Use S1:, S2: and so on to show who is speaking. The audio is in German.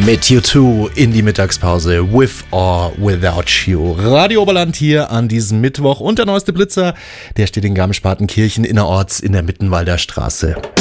S1: Mit U2 in die Mittagspause, with or without you. Radio Oberland hier an diesem Mittwoch und der neueste Blitzer, der steht in Garmisch-Partenkirchen innerorts in der Mittenwalder Straße.